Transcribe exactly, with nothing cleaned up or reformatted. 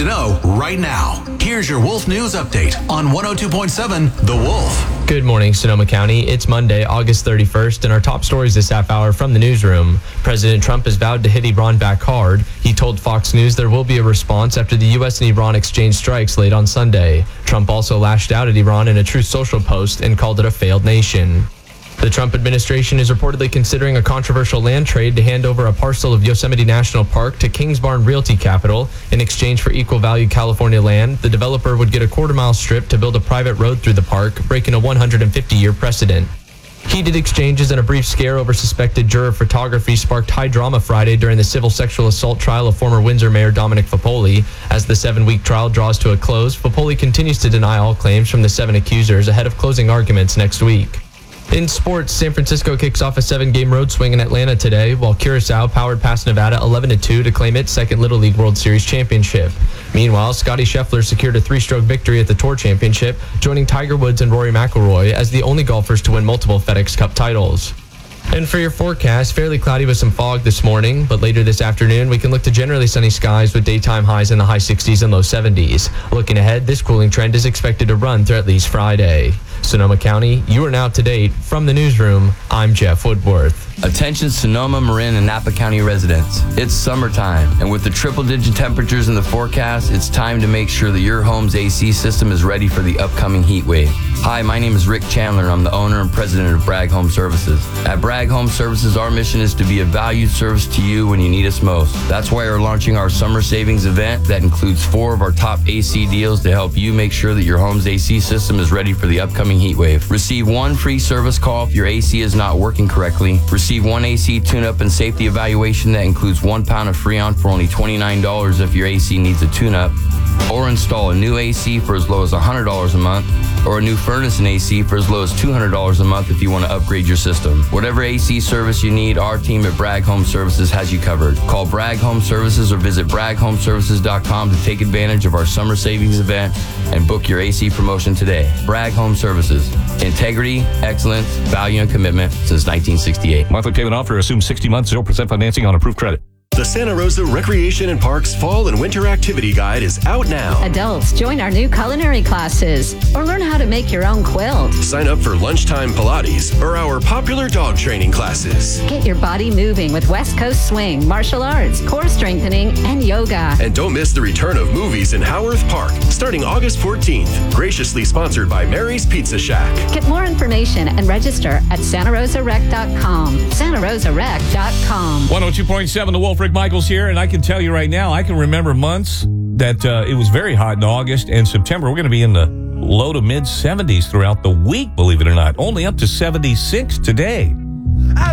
to know right now. Here's your Wolf News Update on one oh two point seven The Wolf. Good morning, Sonoma County. It's Monday, August thirty-first, and our top stories this half hour from the newsroom. President Trump has vowed to hit Iran back hard. He told Fox News there will be a response after the U S and Iran exchanged strikes late on Sunday. Trump also lashed out at Iran in a Truth Social post and called it a failed nation. The Trump administration is reportedly considering a controversial land trade to hand over a parcel of Yosemite National Park to Kingsbarn Realty Capital. In exchange for equal value California land, the developer would get a quarter mile strip to build a private road through the park, breaking a one hundred fifty year precedent. Heated exchanges and a brief scare over suspected juror photography sparked high drama Friday during the civil sexual assault trial of former Windsor Mayor Dominic Fapoli. As the seven-week trial draws to a close, Fapoli continues to deny all claims from the seven accusers ahead of closing arguments next week. In sports, San Francisco kicks off a seven-game road swing in Atlanta today, while Curacao powered past Nevada eleven to two to claim its second Little League World Series championship. Meanwhile, Scotty Scheffler secured a three-stroke victory at the Tour Championship, joining Tiger Woods and Rory McIlroy as the only golfers to win multiple FedEx Cup titles. And for your forecast, fairly cloudy with some fog this morning, but later this afternoon, we can look to generally sunny skies with daytime highs in the high sixties and low seventies. Looking ahead, this cooling trend is expected to run through at least Friday. Sonoma County, you are now up to date. From the newsroom, I'm Jeff Woodworth. Attention Sonoma, Marin, and Napa County residents. It's summertime, and with the triple-digit temperatures in the forecast, it's time to make sure that your home's A C system is ready for the upcoming heat wave. Hi, my name is Rick Chandler, and I'm the owner and president of Bragg Home Services. At Bragg Home Services, our mission is to be a valued service to you when you need us most. That's why we're launching our summer savings event that includes four of our top A C deals to help you make sure that your home's A C system is ready for the upcoming heat wave. Receive one free service call if your A C is not working correctly. Receive one A C tune-up and safety evaluation that includes one pound of Freon for only twenty-nine dollars if your A C needs a tune-up. Or install a new A C for as low as one hundred dollars a month, or a new furnace and A C for as low as two hundred dollars a month if you want to upgrade your system. Whatever A C service you need, our team at Bragg Home Services has you covered. Call Bragg Home Services or visit bragg home services dot com to take advantage of our summer savings event and book your A C promotion today. Bragg Home Services. Integrity, excellence, value, and commitment since nineteen sixty-eight. Monthly payment offer assumes sixty months, zero percent financing on approved credit. The Santa Rosa Recreation and Parks Fall and Winter Activity Guide is out now. Adults, join our new culinary classes or learn how to make your own quilt. Sign up for lunchtime Pilates or our popular dog training classes. Get your body moving with West Coast Swing, martial arts, core strengthening, and yoga. And don't miss the return of movies in Howarth Park starting August fourteenth. Graciously sponsored by Mary's Pizza Shack. Get more information and register at santa rosa rec dot com. santa rosa rec dot com. one oh two point seven The Wolf. Rick Michaels here, and I can tell you right now, I can remember months that uh, it was very hot in August and September. We're going to be in the low to mid seventies throughout the week, believe it or not. Only up to seventy-six today.